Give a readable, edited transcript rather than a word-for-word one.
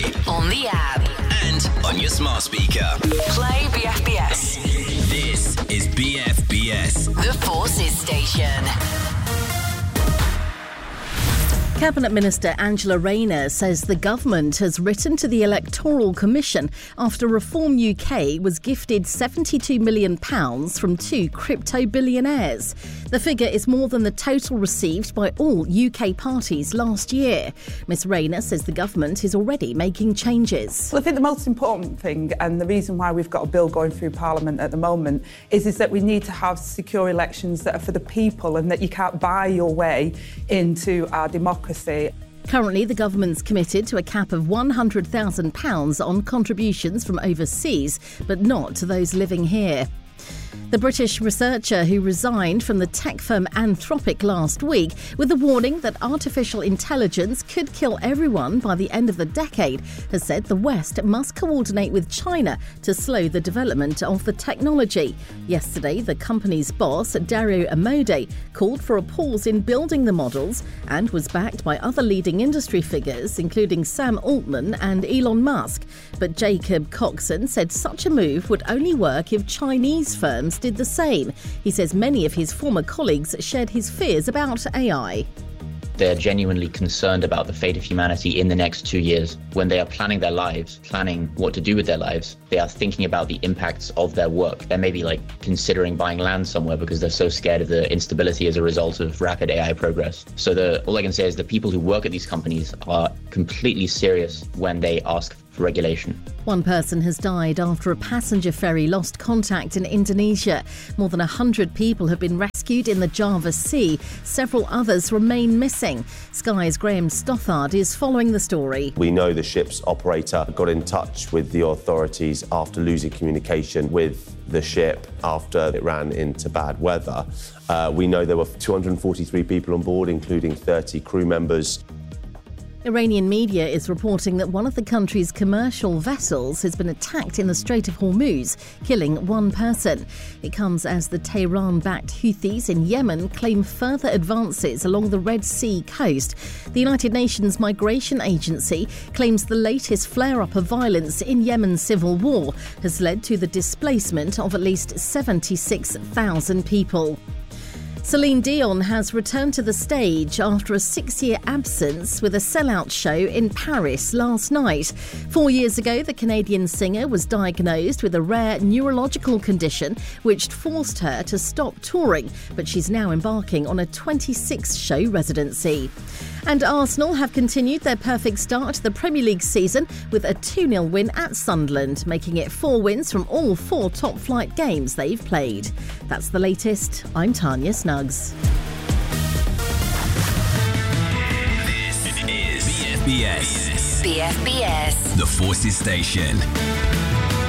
On the app. And on your smart speaker. Play BFBS. This is BFBS. The Forces Station. Cabinet Minister Angela Rayner says the government has written to the Electoral Commission after Reform UK was gifted £72 million from two crypto billionaires. The figure is more than the total received by all UK parties last year. Ms Rayner says the government is already making changes. Well, I think the most important thing, and the reason why we've got a bill going through Parliament at the moment, is that we need to have secure elections that are for the people and that you can't buy your way into our democracy. Currently, the government's committed to a cap of £100,000 on contributions from overseas, but not to those living here. The British researcher who resigned from the tech firm Anthropic last week with the warning that artificial intelligence could kill everyone by the end of the decade has said the West must coordinate with China to slow the development of the technology. Yesterday, the company's boss, Dario Amodei, called for a pause in building the models and was backed by other leading industry figures, including Sam Altman and Elon Musk. But Jacob Coxon said such a move would only work if Chinese firms did the same. He says many of his former colleagues shared his fears about AI. They're genuinely concerned about the fate of humanity in the next 2 years. When they are planning their lives, planning what to do with their lives, they are thinking about the impacts of their work. They're maybe considering buying land somewhere because they're so scared of the instability as a result of rapid AI progress. So all I can say is the people who work at these companies are completely serious when they ask for regulation. One person has died after a passenger ferry lost contact in Indonesia. More than 100 people have been rescued in the Java Sea. Several others remain missing. Sky's Graham Stothard is following the story. We know the ship's operator got in touch with the authorities after losing communication with the ship after it ran into bad weather. We know there were 243 people on board, including 30 crew members. Iranian media is reporting that one of the country's commercial vessels has been attacked in the Strait of Hormuz, killing one person. It comes as the Tehran-backed Houthis in Yemen claim further advances along the Red Sea coast. The United Nations Migration Agency claims the latest flare-up of violence in Yemen's civil war has led to the displacement of at least 76,000 people. Celine Dion has returned to the stage after a 6-year absence with a sellout show in Paris last night. 4 years ago, the Canadian singer was diagnosed with a rare neurological condition which forced her to stop touring, but she's now embarking on a 26-show residency. And Arsenal have continued their perfect start to the Premier League season with a 2-0 win at Sunderland, making it 4 wins from all 4 top-flight games they've played. That's the latest. I'm Tanya Snuggs. This is BFBS. BFBS. The Forces Station.